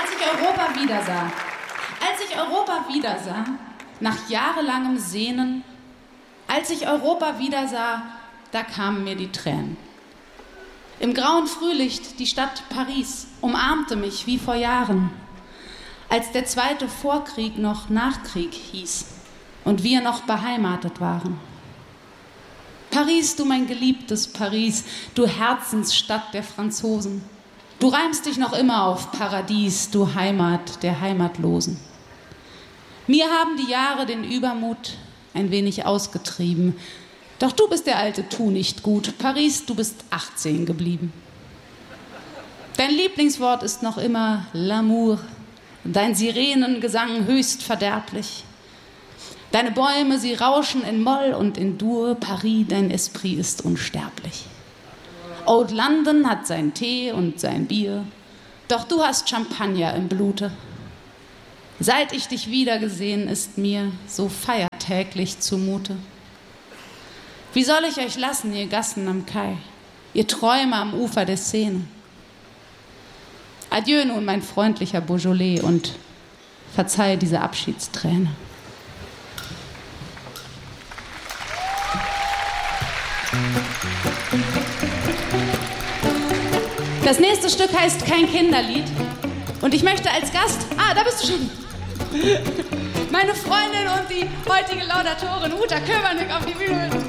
Als ich Europa wiedersah, nach jahrelangem Sehnen, als ich Europa wiedersah, da kamen mir die Tränen. Im grauen Frühlicht die Stadt Paris umarmte mich wie vor Jahren, als der zweite Vorkrieg noch Nachkrieg hieß und wir noch beheimatet waren. Paris, du mein geliebtes Paris, du Herzensstadt der Franzosen. Du reimst dich noch immer auf Paradies, du Heimat der Heimatlosen. Mir haben die Jahre den Übermut ein wenig ausgetrieben. Doch du bist der alte Tu nicht gut. Paris, du bist 18 geblieben. Dein Lieblingswort ist noch immer L'amour. Dein Sirenengesang höchst verderblich. Deine Bäume, sie rauschen in Moll und in Dur. Paris, dein Esprit ist unsterblich. Old London hat sein Tee und sein Bier. Doch du hast Champagner im Blute. Seit ich dich wiedergesehen, ist mir so feiertäglich zumute. Wie soll ich euch lassen, ihr Gassen am Kai, ihr Träume am Ufer der Seine? Adieu nun, mein freundlicher Beaujolais, und verzeih diese Abschiedsträne. Das nächste Stück heißt Kein Kinderlied. Und ich möchte als Gast... da bist du schon. Meine Freundin und die heutige Laudatorin Uta Köbernick auf die Bühne.